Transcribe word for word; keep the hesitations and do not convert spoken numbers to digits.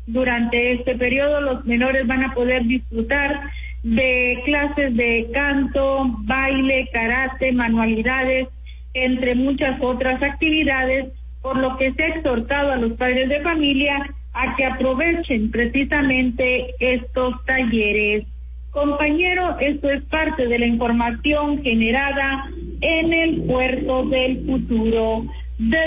Durante este periodo los menores van a poder disfrutar de clases de canto, baile, karate, manualidades, entre muchas otras actividades, por lo que se ha exhortado a los padres de familia a que aprovechen precisamente estos talleres. Compañero, esto es parte de la información generada en el Puerto del Futuro. De